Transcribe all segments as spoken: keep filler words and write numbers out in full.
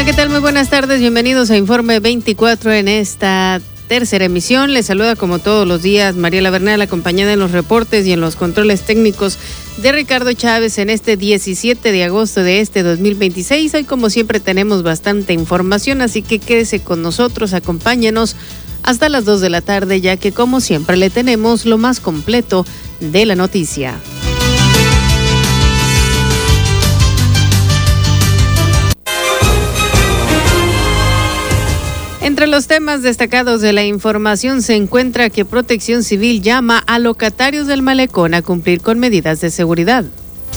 Hola, ¿qué tal? Muy buenas tardes, bienvenidos a Informe veinticuatro en esta tercera emisión. Les saluda como todos los días Mariela Bernal, acompañada en los reportes y en los controles técnicos de Ricardo Chávez en este diecisiete de agosto de este dos mil veintiséis. Hoy, como siempre, tenemos bastante información, así que quédese con nosotros, acompáñenos hasta las dos de la tarde, ya que como siempre le tenemos lo más completo de la noticia. Entre los temas destacados de la información se encuentra que Protección Civil llama a locatarios del malecón a cumplir con medidas de seguridad.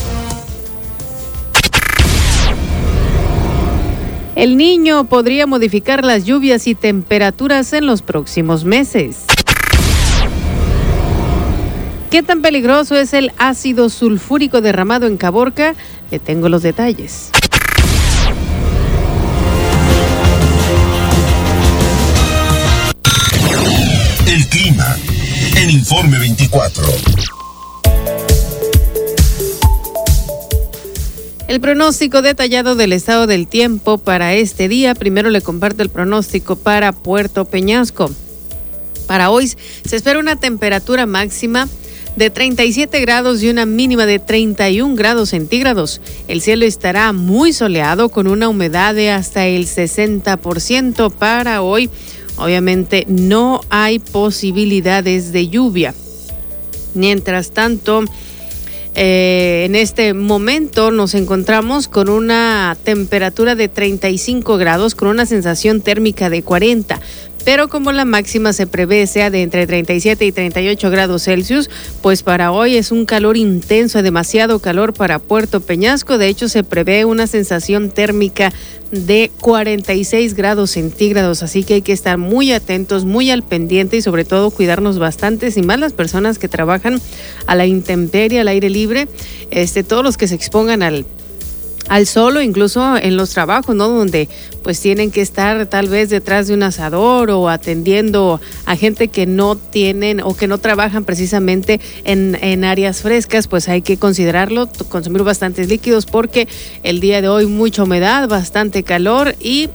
El Niño podría modificar las lluvias y temperaturas en los próximos meses. ¿Qué tan peligroso es el ácido sulfúrico derramado en Caborca? Le tengo los detalles. El clima en Informe veinticuatro. El pronóstico detallado del estado del tiempo para este día. Primero le comparto el pronóstico para Puerto Peñasco. Para hoy se espera una temperatura máxima de treinta y siete grados y una mínima de treinta y un grados centígrados. El cielo estará muy soleado con una humedad de hasta el sesenta por ciento para hoy. Obviamente no hay posibilidades de lluvia. Mientras tanto, eh, en este momento nos encontramos con una temperatura de treinta y cinco grados con una sensación térmica de cuarenta. Pero como la máxima se prevé sea de entre treinta y siete y treinta y ocho grados Celsius, pues para hoy es un calor intenso, demasiado calor para Puerto Peñasco. De hecho, se prevé una sensación térmica de cuarenta y seis grados centígrados, así que hay que estar muy atentos, muy al pendiente y sobre todo cuidarnos bastante, sin más las personas que trabajan a la intemperie, al aire libre, este, todos los que se expongan al al sol o incluso en los trabajos, ¿no? Donde pues tienen que estar tal vez detrás de un asador o atendiendo a gente que no tienen o que no trabajan precisamente en, en áreas frescas, pues hay que considerarlo, consumir bastantes líquidos porque el día de hoy mucha humedad, bastante calor y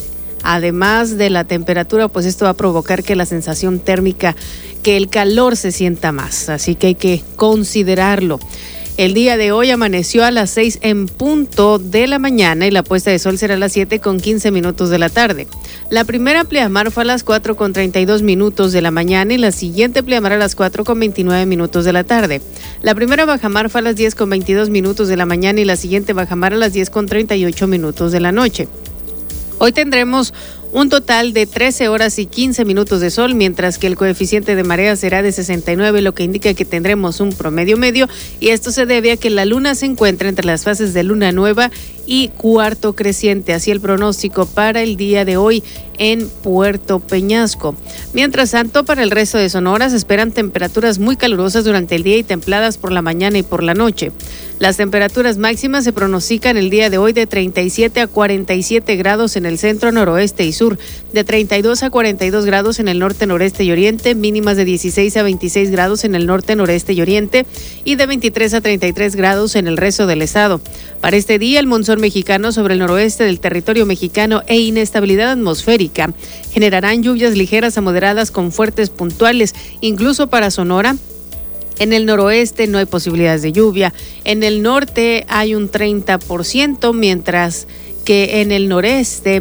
además de la temperatura, pues esto va a provocar que la sensación térmica, que el calor se sienta más, así que hay que considerarlo. El día de hoy amaneció a las seis en punto de la mañana y la puesta de sol será a las siete con quince minutos de la tarde. La primera pleamar fue a las cuatro con treinta y dos minutos de la mañana y la siguiente pleamar a las cuatro con veintinueve minutos de la tarde. La primera bajamar fue a las diez con veintidós minutos de la mañana y la siguiente bajamar a las diez con treinta y ocho minutos de la noche. Hoy tendremos un total de trece horas y quince minutos de sol, mientras que el coeficiente de marea será de sesenta y nueve, lo que indica que tendremos un promedio medio, y esto se debe a que la luna se encuentra entre las fases de luna nueva y cuarto creciente. Así el pronóstico para el día de hoy en Puerto Peñasco. Mientras tanto, para el resto de Sonora se esperan temperaturas muy calurosas durante el día y templadas por la mañana y por la noche. Las temperaturas máximas se pronostican el día de hoy de treinta y siete a cuarenta y siete grados en el centro, noroeste y sur, de treinta y dos a cuarenta y dos grados en el norte, noreste y oriente, mínimas de dieciséis a veintiséis grados en el norte, noreste y oriente y de veintitrés a treinta y tres grados en el resto del estado. Para este día, el monzón mexicano sobre el noroeste del territorio mexicano e inestabilidad atmosférica generarán lluvias ligeras a moderadas con fuertes puntuales, incluso para Sonora. En el noroeste no hay posibilidades de lluvia, en el norte hay un treinta por ciento, mientras que en el noreste,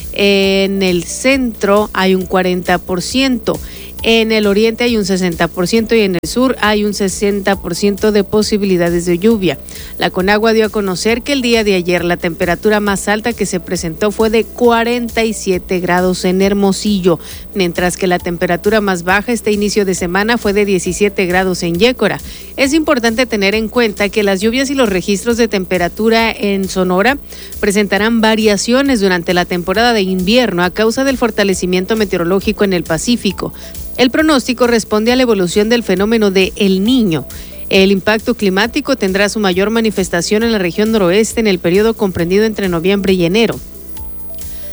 en el centro hay un cuarenta por ciento. En el oriente hay un sesenta por ciento y en el sur hay un sesenta por ciento de posibilidades de lluvia. La Conagua dio a conocer que el día de ayer la temperatura más alta que se presentó fue de cuarenta y siete grados en Hermosillo, mientras que la temperatura más baja este inicio de semana fue de diecisiete grados en Yécora. Es importante tener en cuenta que las lluvias y los registros de temperatura en Sonora presentarán variaciones durante la temporada de invierno a causa del fortalecimiento meteorológico en el Pacífico. El pronóstico responde a la evolución del fenómeno de El Niño. El impacto climático tendrá su mayor manifestación en la región noroeste en el periodo comprendido entre noviembre y enero.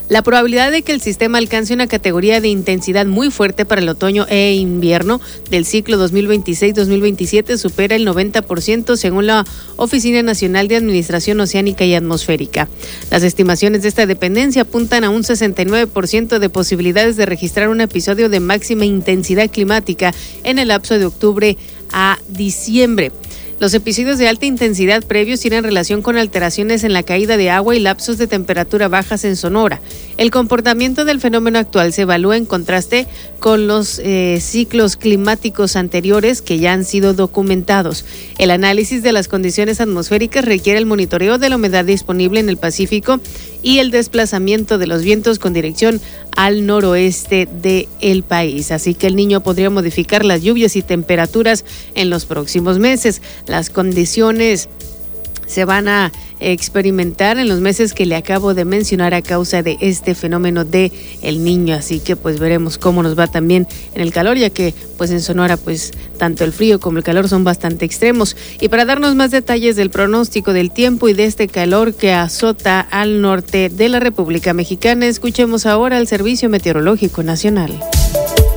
La probabilidad de que el sistema alcance una categoría de intensidad muy fuerte para el otoño e invierno del ciclo dos mil veintiséis dos mil veintisiete supera el noventa por ciento según la Oficina Nacional de Administración Oceánica y Atmosférica. Las estimaciones de esta dependencia apuntan a un sesenta y nueve por ciento de posibilidades de registrar un episodio de máxima intensidad climática en el lapso de octubre a diciembre. Los episodios de alta intensidad previos tienen relación con alteraciones en la caída de agua y lapsos de temperatura bajas en Sonora. El comportamiento del fenómeno actual se evalúa en contraste con los eh, ciclos climáticos anteriores que ya han sido documentados. El análisis de las condiciones atmosféricas requiere el monitoreo de la humedad disponible en el Pacífico y el desplazamiento de los vientos con dirección al noroeste del país. Así que el Niño podría modificar las lluvias y temperaturas en los próximos meses. Las condiciones se van a experimentar en los meses que le acabo de mencionar a causa de este fenómeno de El Niño, así que pues veremos cómo nos va también en el calor, ya que pues en Sonora pues tanto el frío como el calor son bastante extremos. Y para darnos más detalles del pronóstico del tiempo y de este calor que azota al norte de la República Mexicana, escuchemos ahora al Servicio Meteorológico Nacional.